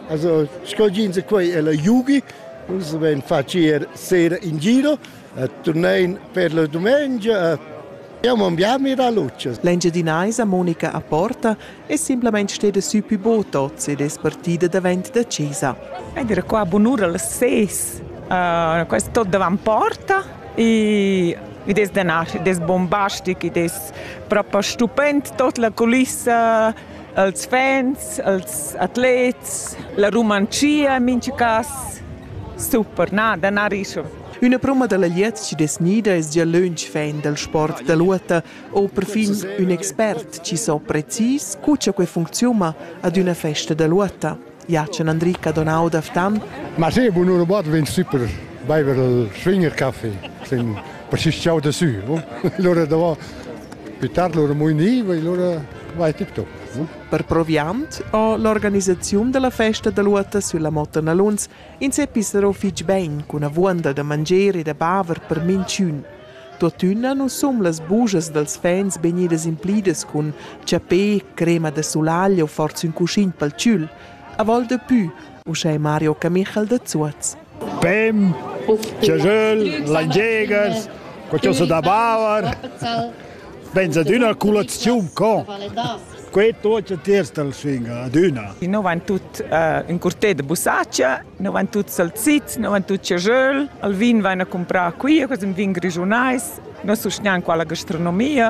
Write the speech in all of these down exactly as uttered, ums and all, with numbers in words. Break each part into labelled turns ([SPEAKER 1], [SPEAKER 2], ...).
[SPEAKER 1] Also, scoginza qui è la Yugi, noi ben facciamo sera in giro, tornei per la domenica. Siamo andiamo a luce.
[SPEAKER 2] L'engiadinaisa Monica a porta è semplicemente stata su più botozze des partite davanti da Cesa.
[SPEAKER 3] Ed era qua a buon'ora alle sei, uh, questo tutto davanti porta e des denari, des bombastici, des proprio stupendo, tutta la culissa, els fans, els atleti, la romancia in mince cas. Super, no, denari schon.
[SPEAKER 2] Una prima della liet ci desnida es già lunch fan del sport da luta o perfin un expert ci so precis cuccia que funziona ad una festa da luta. Jacen Andrica Donau d'Aftan.
[SPEAKER 4] Ma sì, buon'ora bot vin super bever il Swinger Café. Sin precis ciao da su. Allora da più tardi loro muini, e loro vai TikTok.
[SPEAKER 2] Per proviant o l'organizzazione della festa da luta sulla Mottana Lunz in se pisero fitch ben con una vuonda da mangiare e da baver per minciun. Totuna non som las buges dels fans benides implides con ciapè, crema de solaglio o forse un cuscin pel ciul. A vol de più, uscei Mario Camichel de Zuaz.
[SPEAKER 5] Pem, Ciasel, Langegers, qualcosa da baver. Pensa ad una colazione con. Questo è il terzo del swing, ad una.
[SPEAKER 3] Noi abbiamo tutti uh, un cortè di bussaccia, noi abbiamo tutti salsicci, noi abbiamo tutti ciasel, il vino viene a comprare qui, questo è un vino regionale, noi sosteniamo qua la gastronomia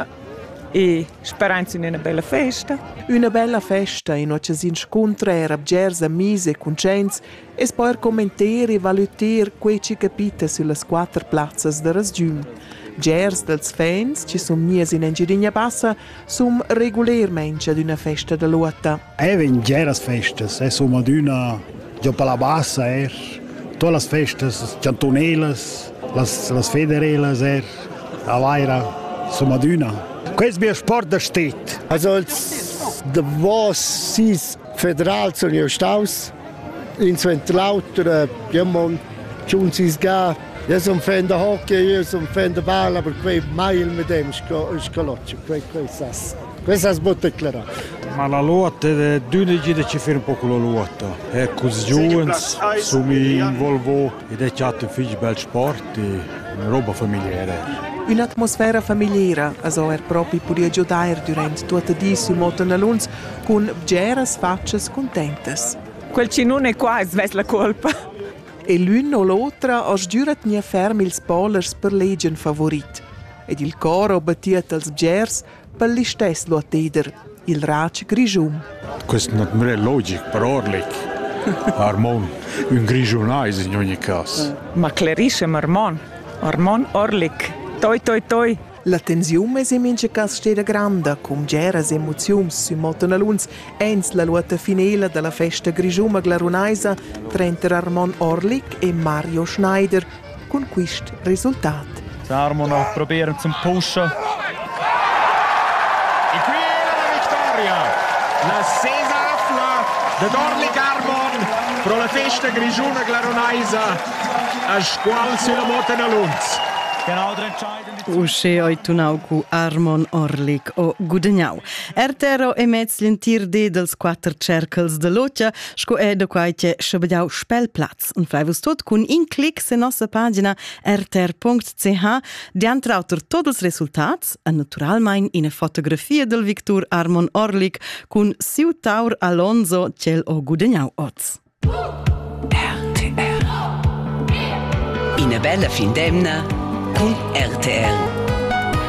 [SPEAKER 3] e speriamo in una bella festa.
[SPEAKER 2] Una bella festa in cui si incontrano abgers, amici e conoscenze e poi commentare e valutare quel che capita sulle quattro piazze della regione. Gers dels fans, ci sono mies in Engiadina Bassa, sono regolarmente ad una festa da luta.
[SPEAKER 5] E ven geras festas, e sono ad una Giopala Bassa, er, tutte le feste, cantonelas, las, las federelas, er, a Vaira, sono ad una. Questo è il sport da stet.
[SPEAKER 1] Also, als der was sis federal sono io staus, in Lauter, Piemont, schon sis ga. Io sono fan da hockey, io sono fan da balla, per quei mai il medem scoloccio, quei sas. Questa è molto chiara.
[SPEAKER 6] Ma la lotta è d'una gita ci fa un po' con la lotta. E così giovani, sono involvo ed è un figlio bel sport e una roba familiare.
[SPEAKER 2] Un'atmosfera familiare, also er proprio podia giocare durante tutta di su Mottana Lunz con geras facce contentes.
[SPEAKER 3] Quel cinone qua è la colpa.
[SPEAKER 2] E l'uno o l'altra ha giurat nia fermi ils polers per leggen favorit. Ed il coro battiet als gers per li stess lo atteder, il rac grigium.
[SPEAKER 6] Questo non è logico, per Orlik. Armon, un grigionais in ogni caso.
[SPEAKER 3] Ma clarisce Armon, Armon Orlik, toi toi toi.
[SPEAKER 2] La tensione è in mince cas steda grande, con geras emozioni su Mottana Lunz, ens la luta finale della festa grigiuma glarunaisa tra Armon Orlik e Mario Schneider, con questo risultato.
[SPEAKER 7] Armon a proberen zum pushen.
[SPEAKER 8] E qui è la vittoria, la sesafla di Orlik Armon pro la festa grigiuma glarunaisa a scuola sulla Mottana Lunz.
[SPEAKER 9] Usce oi tunau cu Armon Orlik o Gudagnau. Ertero e mezz l'entir de dels quattro cercles de Lotja, sco è da quaite schabegiau Spellplatz. Un fleivus tot cun in clic se nostra pagina erter punct c h diantrauter tot els resultats, a naturalmein in a fotografia del Victor Armon Orlik cun siu taur Alonso cel o Gudagnau oz.
[SPEAKER 10] R T R. Ina bella fin d'emna con R T R.